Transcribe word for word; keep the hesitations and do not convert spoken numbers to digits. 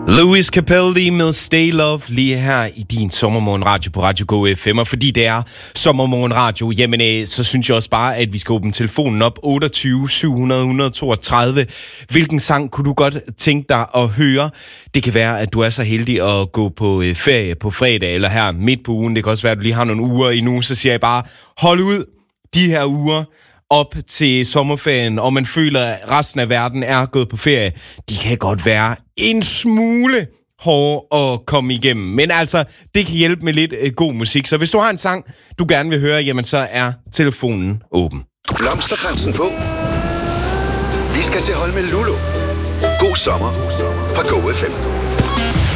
Louis Capaldi med Stay Love lige her i din sommermorgenradio på Radio Go F M. Og fordi det er sommermorgenradio, jamen øh, så synes jeg også bare, at vi skal åbne telefonen op otteogtyve syv hundrede toogtredive. Hvilken sang kunne du godt tænke dig at høre? Det kan være, at du er så heldig at gå på øh, ferie på fredag eller her midt på ugen. Det kan også være, at du lige har nogle uger endnu. Så siger jeg bare, hold ud de her uger op til sommerferien, og man føler, at resten af verden er gået på ferie. De kan godt være en smule hårde at komme igennem. Men altså, det kan hjælpe med lidt øh, god musik. Så hvis du har en sang, du gerne vil høre, jamen så er telefonen åben. Blomsterkransen på. Vi skal til Holme Lulu. God sommer fra Go F M.